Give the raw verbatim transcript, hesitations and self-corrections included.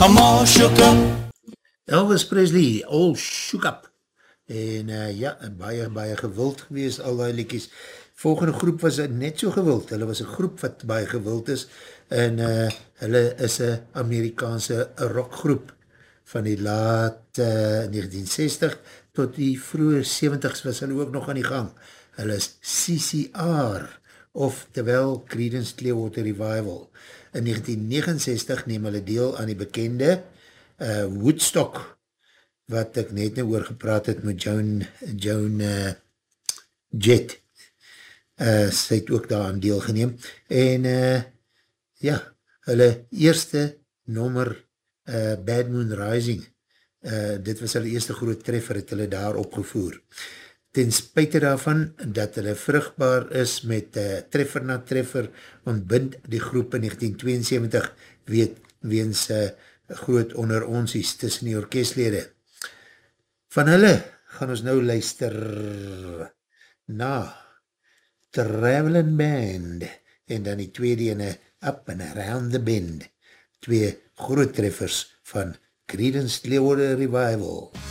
I'm all shook up. Elvis Presley, all shook up. En uh, ja, baie, baie gewild gewees, al die liedjies. Volgende groep was net so gewild. Hulle was een groep wat baie gewild is. En uh, hulle is een Amerikaanse rockgroep van die laat uh, negentien sestig tot die vroege seventig's was hulle ook nog aan die gang. Hulle is C C R, of terwyl Creedence Clearwater Revival. In negentien negenenzestig neem hulle deel aan die bekende uh, Woodstock, wat ek net nou oor gepraat het met Joan, Joan uh, Jett. Uh, sy het ook daar aan deel geneem. En uh, ja, hulle eerste nommer uh, Bad Moon Rising, uh, dit was hulle eerste groot treffer, het hulle daar opgevoer. Ten spyte daarvan, dat hulle vrugbaar is met uh, treffer na treffer, ontbind die groep in negentien tweeënseventig weet, weens uh, groot onder onsies tussen die orkestlede. Van hulle gaan ons nou luister na Traveling Band en dan die tweede ene Up and Around the Bend. Twee groot treffers van Creedence Clearwater Revival.